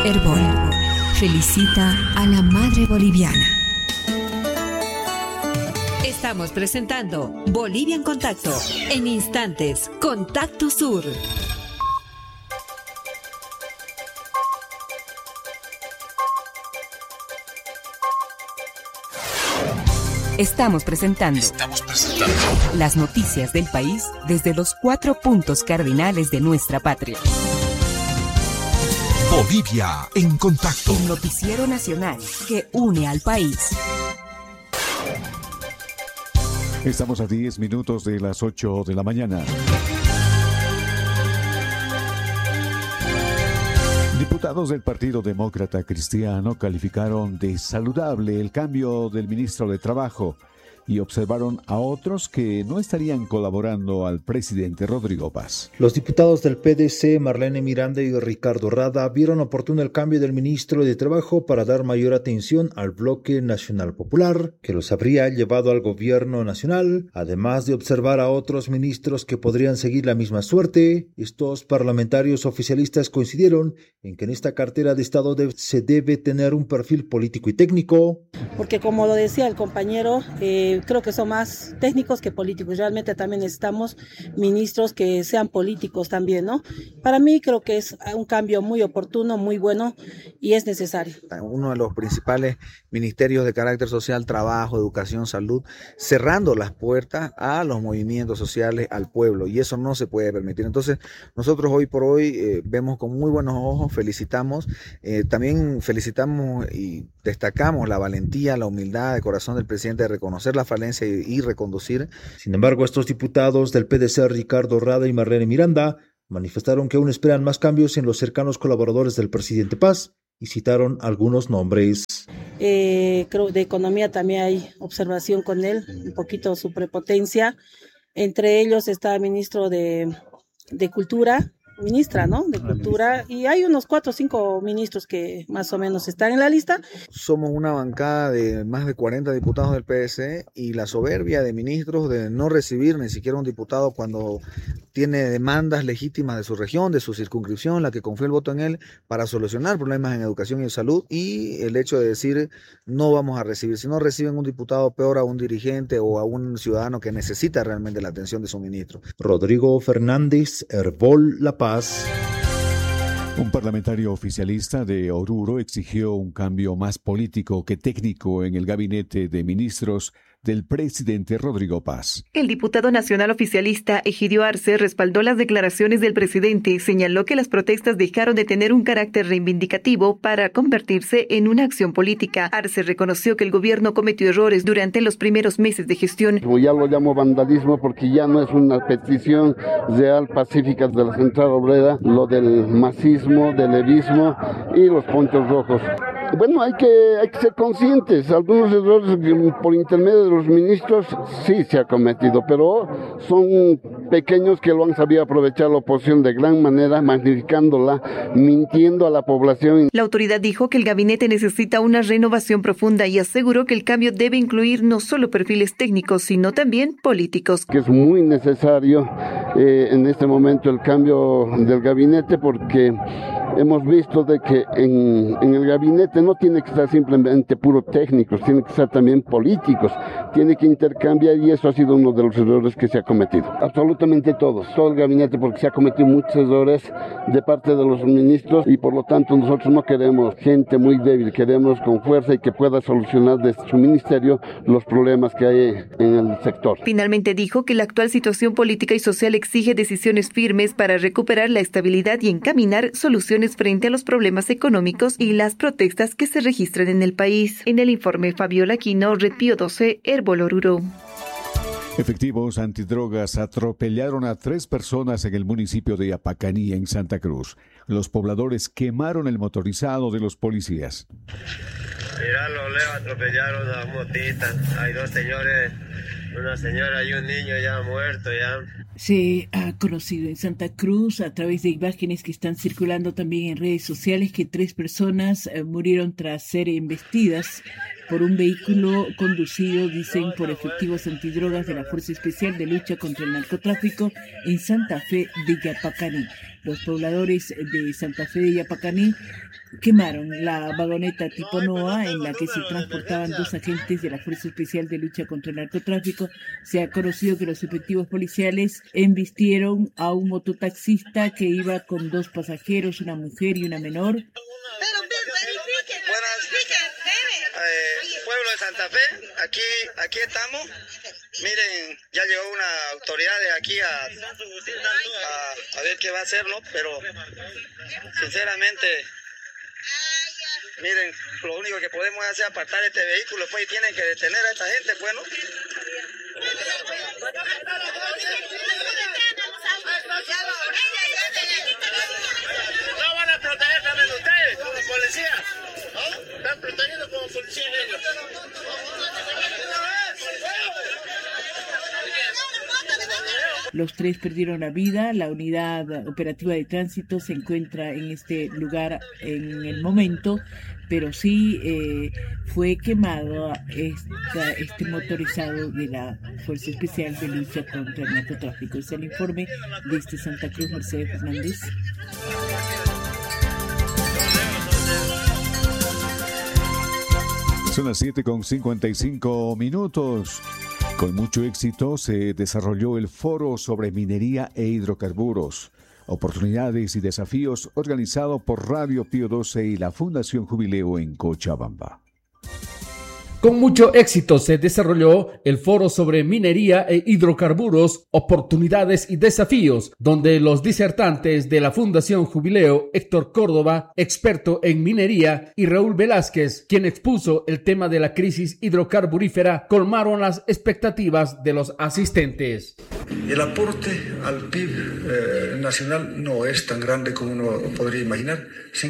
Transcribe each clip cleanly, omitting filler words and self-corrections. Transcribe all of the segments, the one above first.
Herbol felicita a la madre boliviana. Estamos presentando Bolivia en Contacto. En instantes, Contacto Sur. Estamos presentando las noticias del país desde los 4 puntos cardinales de nuestra patria. Bolivia en Contacto. El noticiero nacional que une al país. Estamos a 10 minutos de las 8 de la mañana. Diputados del Partido Demócrata Cristiano calificaron de saludable el cambio del ministro de Trabajo y observaron a otros que no estarían colaborando al presidente Rodrigo Paz. Los diputados del PDC, Marlene Miranda y Ricardo Rada, vieron oportuno el cambio del ministro de Trabajo para dar mayor atención al bloque Nacional Popular, que los habría llevado al gobierno nacional, además de observar a otros ministros que podrían seguir la misma suerte. Estos parlamentarios oficialistas coincidieron en que en esta cartera de Estado se debe tener un perfil político y técnico. Porque como lo decía el compañero, creo que son más técnicos que políticos. Realmente también necesitamos ministros que sean políticos también, ¿no? Para mí creo que es un cambio muy oportuno, muy bueno y es necesario. Uno de los principales ministerios de carácter social, trabajo, educación, salud, cerrando las puertas a los movimientos sociales, al pueblo, y eso no se puede permitir. Entonces, nosotros hoy por hoy vemos con muy buenos ojos, felicitamos, también felicitamos y destacamos la valentía, la humildad de corazón del presidente de reconocer la falencia y reconducir. Sin embargo, estos diputados del PDC, Ricardo Rada y Marlene Miranda, manifestaron que aún esperan más cambios en los cercanos colaboradores del presidente Paz y citaron algunos nombres. Creo de economía también hay observación con él, un poquito su prepotencia. Entre ellos está el ministro de Cultura, ministra, ¿no? De Cultura, y hay unos 4 o 5 ministros que más o menos están en la lista. Somos una bancada de más de 40 diputados del PDC y la soberbia de ministros de no recibir ni siquiera un diputado cuando tiene demandas legítimas de su región, de su circunscripción, la que confió el voto en él para solucionar problemas en educación y en salud, y el hecho de decir no vamos a recibir. Si no reciben un diputado, peor a un dirigente o a un ciudadano que necesita realmente la atención de su ministro. Rodrigo Fernández, Herbol, La Paz. Un parlamentario oficialista de Oruro exigió un cambio más político que técnico en el gabinete de ministros del presidente Rodrigo Paz. El diputado nacional oficialista Egidio Arce respaldó las declaraciones del presidente y señaló que las protestas dejaron de tener un carácter reivindicativo para convertirse en una acción política. Arce reconoció que el gobierno cometió errores durante los primeros meses de gestión. Ya lo llamo vandalismo porque ya no es una petición real pacífica de la central obrera, lo del masismo, del levismo y los ponchos rojos. Bueno, hay que ser conscientes. Algunos errores por intermedio de los ministros sí se ha cometido, pero son pequeños que lo han sabido aprovechar la oposición de gran manera, magnificándola, mintiendo a la población. La autoridad dijo que el gabinete necesita una renovación profunda y aseguró que el cambio debe incluir no solo perfiles técnicos, sino también políticos. Que es muy necesario en este momento el cambio del gabinete porque hemos visto de que en el gabinete no tiene que estar simplemente puro técnicos, tiene que estar también políticos, tiene que intercambiar, y eso ha sido uno de los errores que se ha cometido. Absolutamente todos, todo el gabinete, porque se ha cometido muchos errores de parte de los ministros y por lo tanto nosotros no queremos gente muy débil, queremos con fuerza y que pueda solucionar desde su ministerio los problemas que hay en el sector. Finalmente dijo que la actual situación política y social exige decisiones firmes para recuperar la estabilidad y encaminar soluciones frente a los problemas económicos y las protestas que se registran en el país. En el informe, Fabiola Quino, Red Pío 12, Herbol Oruro. Efectivos antidrogas atropellaron a 3 personas en el municipio de Apacaní, en Santa Cruz. Los pobladores quemaron el motorizado de los policías. Míralo, Leo, atropellaron a motita. Hay 2 señores, una señora y un niño ya muerto ya. Se ha conocido en Santa Cruz a través de imágenes que están circulando también en redes sociales que 3 personas murieron tras ser embestidas por un vehículo conducido, dicen, por efectivos antidrogas de la Fuerza Especial de Lucha contra el Narcotráfico en Santa Fe de Yapacaní. Los pobladores de Santa Fe de Yapacaní quemaron la vagoneta tipo NOA en la que se transportaban 2 agentes de la Fuerza Especial de Lucha contra el Narcotráfico. Se ha conocido que los efectivos policiales embistieron a un mototaxista que iba con 2 pasajeros, una mujer y una menor. Pueblo de Santa Fe, aquí estamos. Miren, ya llegó una autoridad de aquí a ver qué va a hacer, ¿no? Pero sinceramente, miren, lo único que podemos hacer es apartar este vehículo, pues, y tienen que detener a esta gente, pues, ¿no? No van a proteger también ustedes como policía, ¿no? Están protegiendo como policías ellos. Los 3 perdieron la vida. La unidad operativa de tránsito se encuentra en este lugar en el momento, pero sí fue quemado este motorizado de la Fuerza Especial de Lucha contra el Narcotráfico. Es el informe desde Santa Cruz, Mercedes Fernández. Son las 7:55. Con mucho éxito se desarrolló el Foro sobre Minería e Hidrocarburos, Oportunidades y Desafíos, organizado por Radio Pío XII y la Fundación Jubileo en Cochabamba. Con mucho éxito se desarrolló el Foro sobre Minería e Hidrocarburos, Oportunidades y Desafíos, donde los disertantes de la Fundación Jubileo, Héctor Córdoba, experto en minería, y Raúl Velázquez, quien expuso el tema de la crisis hidrocarburífera, colmaron las expectativas de los asistentes. El aporte al PIB nacional no es tan grande como uno podría imaginar,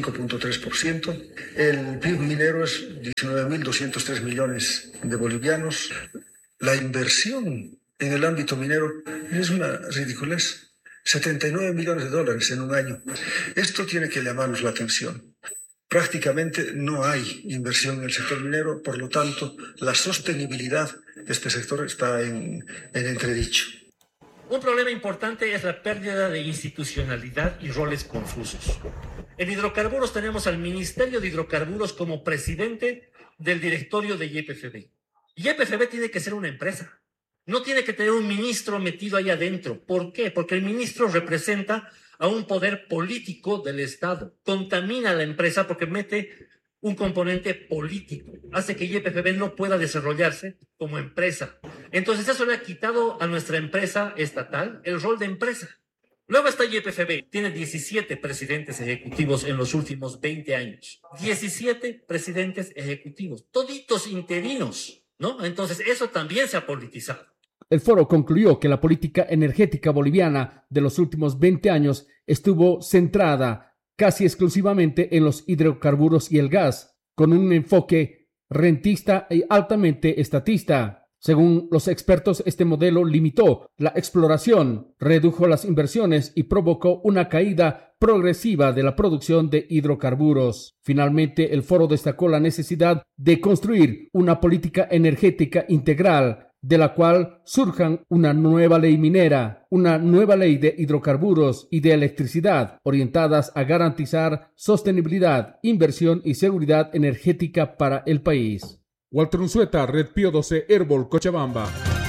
5.3%. El PIB minero es 19.203 millones de bolivianos. La inversión en el ámbito minero es una ridiculez, 79 millones de dólares en un año. Esto tiene que llamarnos la atención. Prácticamente no hay inversión en el sector minero, por lo tanto, la sostenibilidad de este sector está en entredicho. Un problema importante es la pérdida de institucionalidad y roles confusos. En hidrocarburos tenemos al Ministerio de Hidrocarburos como presidente del directorio de YPFB. YPFB tiene que ser una empresa. No tiene que tener un ministro metido ahí adentro. ¿Por qué? Porque el ministro representa a un poder político del Estado. Contamina a la empresa porque mete un componente político. Hace que YPFB no pueda desarrollarse como empresa. Entonces eso le ha quitado a nuestra empresa estatal el rol de empresa. Luego está YPFB, tiene 17 presidentes ejecutivos en los últimos 20 años. 17 presidentes ejecutivos, toditos interinos, ¿no? Entonces eso también se ha politizado. El foro concluyó que la política energética boliviana de los últimos 20 años estuvo centrada casi exclusivamente en los hidrocarburos y el gas, con un enfoque rentista y altamente estatista. Según los expertos, este modelo limitó la exploración, redujo las inversiones y provocó una caída progresiva de la producción de hidrocarburos. Finalmente, el foro destacó la necesidad de construir una política energética integral, de la cual surjan una nueva ley minera, una nueva ley de hidrocarburos y de electricidad, orientadas a garantizar sostenibilidad, inversión y seguridad energética para el país. Walter Unzueta, Red Pío XII, Herbol, Cochabamba.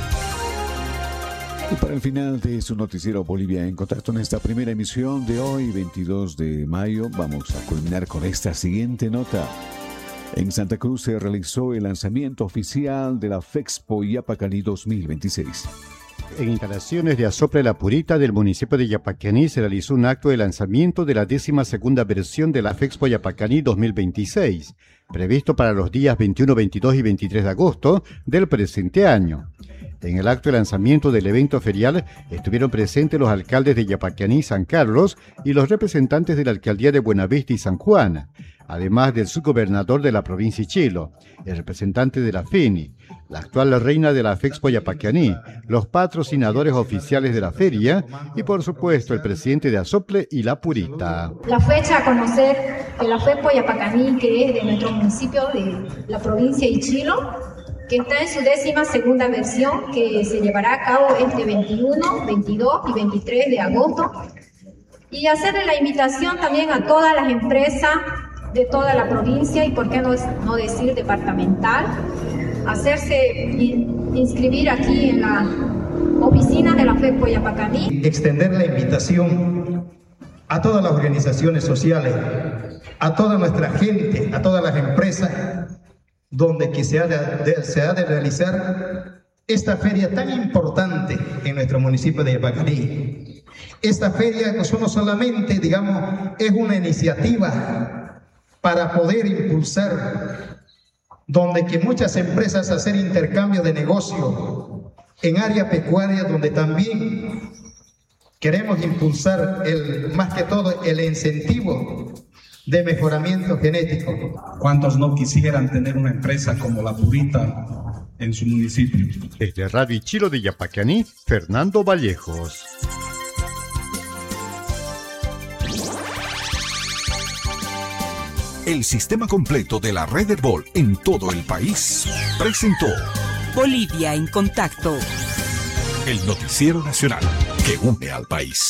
Y para el final de su noticiero Bolivia en Contacto, en esta primera emisión de hoy, 22 de mayo, vamos a culminar con esta siguiente nota. En Santa Cruz se realizó el lanzamiento oficial de la FEXPO Yapacaní 2026. En instalaciones de Azople La Purita del municipio de Yapacaní se realizó un acto de lanzamiento de la 12ª versión de la FEXPO Yapacaní 2026, previsto para los días 21, 22 y 23 de agosto del presente año. En el acto de lanzamiento del evento ferial estuvieron presentes los alcaldes de Yapacaní y San Carlos y los representantes de la alcaldía de Buenavista y San Juan, además del subgobernador de la provincia de Chilo, el representante de la FENI, la actual reina de la FEXPO Yapacaní, los patrocinadores oficiales de la feria y, por supuesto, el presidente de Azople y La Purita. La fecha a conocer que la FEXPO Yapacaní, que es de nuestro municipio de la provincia de Chilo, que está en su 12ª versión, que se llevará a cabo este 21, 22 y 23 de agosto Y hacerle la invitación también a todas las empresas de toda la provincia y por qué no decir departamental, inscribir aquí en la oficina de la FECPO Yapacaní. Extender la invitación a todas las organizaciones sociales, a toda nuestra gente, a todas las empresas, donde que se ha de realizar esta feria tan importante en nuestro municipio de Yapacaní. Esta feria no solamente, digamos, es una iniciativa para poder impulsar, donde que muchas empresas hacer intercambio de negocio en área pecuaria, donde también queremos impulsar más que todo el incentivo de mejoramiento genético. ¿Cuántos no quisieran tener una empresa como La Purita en su municipio? Desde Radio Ichilo de Yapacaní, Fernando Vallejos. El sistema completo de la red Herbol en todo el país presentó Bolivia en Contacto, el noticiero nacional que une al país.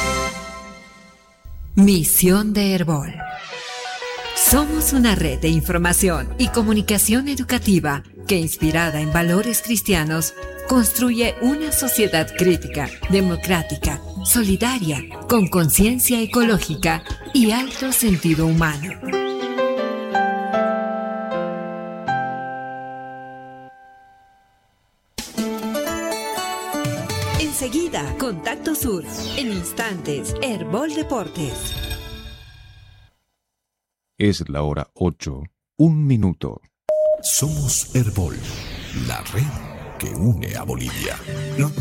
Misión de Herbol. Somos una red de información y comunicación educativa que, inspirada en valores cristianos, construye una sociedad crítica, democrática, solidaria, con conciencia ecológica y alto sentido humano. Enseguida, Contacto Sur. En instantes, Herbol Deportes. Es la hora 8, 1 minuto. Somos Herbol, la red que une a Bolivia.